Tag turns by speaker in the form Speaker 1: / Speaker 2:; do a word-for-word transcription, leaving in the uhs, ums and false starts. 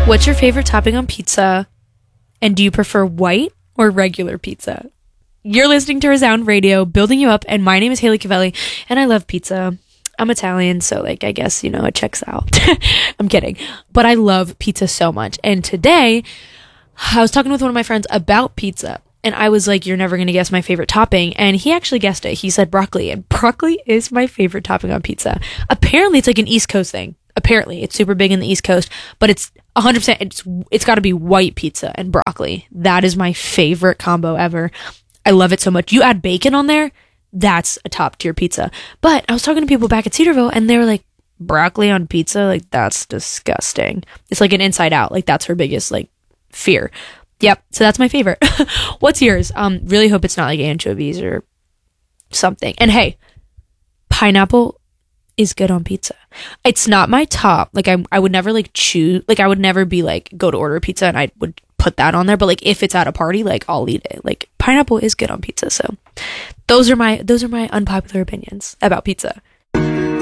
Speaker 1: What's your favorite topping on pizza? And do you prefer white or regular pizza? You're listening to Resound Radio, building you up, and my name is Haley Cavelli, and I love pizza. I'm Italian, so like I guess, you know, it checks out. I'm kidding. But I love pizza so much. And today, I was talking with one of my friends about pizza, and I was like, you're never going to guess my favorite topping. And he actually guessed it. He said broccoli, and broccoli is my favorite topping on pizza. Apparently, it's like an East Coast thing. Apparently, it's super big in the East Coast, but it's one hundred percent, it's it's got to be white pizza and broccoli. That is my favorite combo ever. I love it so much. You add bacon on there, that's a top tier pizza. But I was talking to people back at Cedarville, and they were like, broccoli on pizza? Like, that's disgusting. It's like an Inside Out. Like, that's her biggest, like, fear. Yep, so that's my favorite. What's yours? Um, really hope it's not like anchovies or something. And hey, pineapple is good on pizza. It's not my top. Like, I I would never like choose, like I would never be like go to order pizza and I would put that on there, but like if it's at a party, like I'll eat it. Like pineapple is good on pizza. So those are my those are my unpopular opinions about pizza.